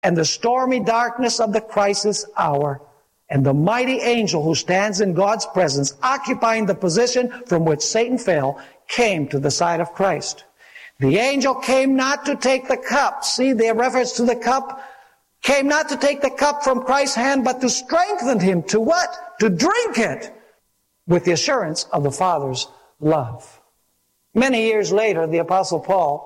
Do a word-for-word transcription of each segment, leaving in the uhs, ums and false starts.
and the stormy darkness of the crisis hour, and the mighty angel who stands in God's presence, occupying the position from which Satan fell, came to the side of Christ. The angel came not to take the cup. See the reference to the cup? Came not to take the cup from Christ's hand, but to strengthen him. To what? To drink it with the assurance of the Father's love. Many years later, the Apostle Paul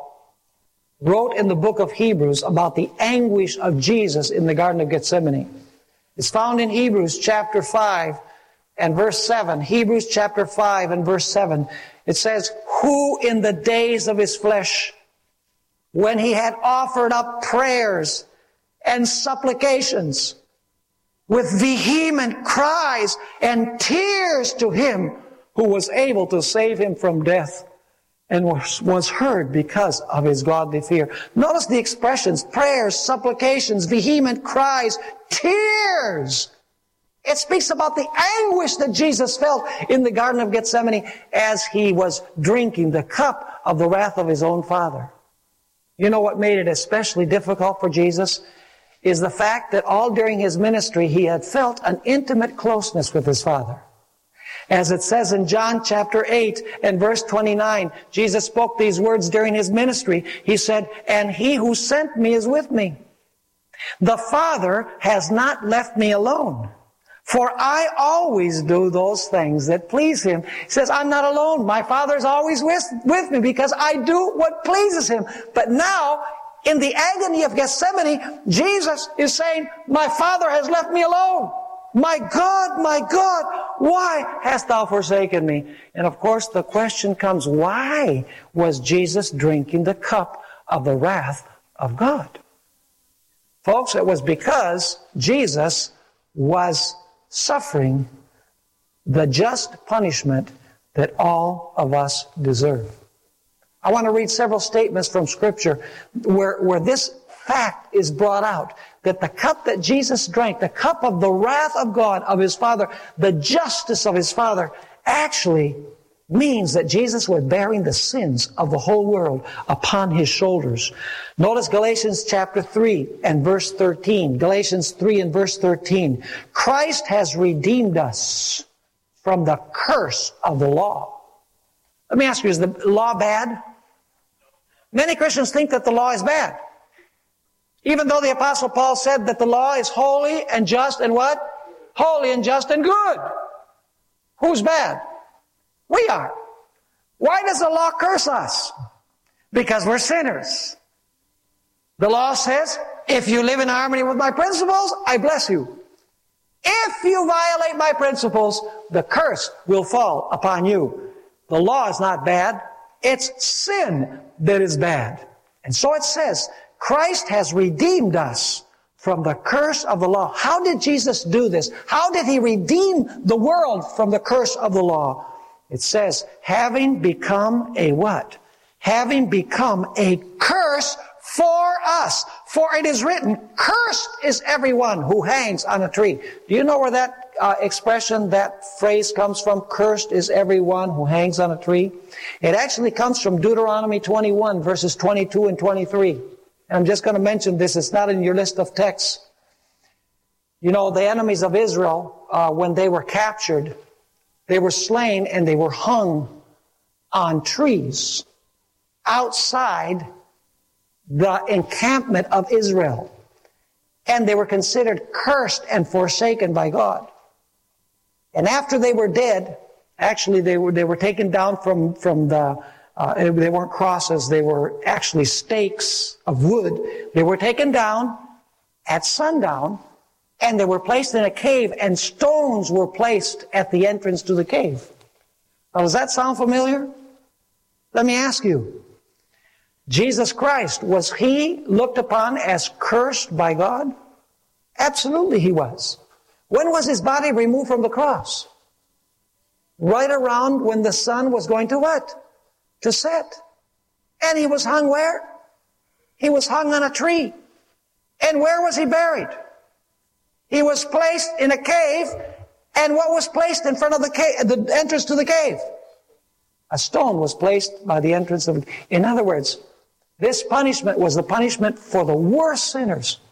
wrote in the book of Hebrews about the anguish of Jesus in the Garden of Gethsemane. It's found in Hebrews chapter five and verse seven. Hebrews chapter five and verse seven. It says, who in the days of his flesh, when he had offered up prayers and supplications with vehement cries and tears to him who was able to save him from death, and was, was heard because of his godly fear. Notice the expressions: prayers, supplications, vehement cries, tears. It speaks about the anguish that Jesus felt in the Garden of Gethsemane as he was drinking the cup of the wrath of his own Father. You know what made it especially difficult for Jesus? Is the fact that all during his ministry he had felt an intimate closeness with his Father. As it says in John chapter eight and verse twenty-nine, Jesus spoke these words during his ministry. He said, and he who sent me is with me. The Father has not left me alone, for I always do those things that please him. He says, I'm not alone. My Father is always with, with me because I do what pleases him. But now, in the agony of Gethsemane, Jesus is saying, my Father has left me alone. My God, my God, why hast thou forsaken me? And of course the question comes, why was Jesus drinking the cup of the wrath of God? Folks, it was because Jesus was suffering the just punishment that all of us deserve. I want to read several statements from Scripture where, where this fact is brought out, that the cup that Jesus drank, the cup of the wrath of God, of his Father, the justice of his Father, actually means that Jesus was bearing the sins of the whole world upon his shoulders. Notice Galatians chapter three and verse thirteen. Galatians three and verse thirteen. Christ has redeemed us from the curse of the law. Let me ask you, is the law bad? Many Christians think that the law is bad. Even though the Apostle Paul said that the law is holy and just and what? Holy and just and good. Who's bad? We are. Why does the law curse us? Because we're sinners. The law says, if you live in harmony with my principles, I bless you. If you violate my principles, the curse will fall upon you. The law is not bad. It's sin that is bad. And so it says, Christ has redeemed us from the curse of the law. How did Jesus do this? How did he redeem the world from the curse of the law? It says, having become a what? Having become a curse for us. For it is written, cursed is everyone who hangs on a tree. Do you know where that uh, expression, that phrase comes from? Cursed is everyone who hangs on a tree. It actually comes from Deuteronomy twenty-one, verses twenty-two and twenty-three. And I'm just going to mention this. It's not in your list of texts. You know, the enemies of Israel, uh, when they were captured, they were slain and they were hung on trees outside the encampment of Israel. And they were considered cursed and forsaken by God. And after they were dead, actually they were, they were taken down from, from the, uh, they weren't crosses, they were actually stakes of wood. They were taken down at sundown, and they were placed in a cave, and stones were placed at the entrance to the cave. Now, does that sound familiar? Let me ask you. Jesus Christ, was he looked upon as cursed by God? Absolutely he was. When was his body removed from the cross? Right around when the sun was going to what? To set. And he was hung where? He was hung on a tree. And where was he buried? He was placed in a cave, and what was placed in front of the cave, the entrance to the cave? A stone was placed by the entrance of. In other words, this punishment was the punishment for the worst sinners.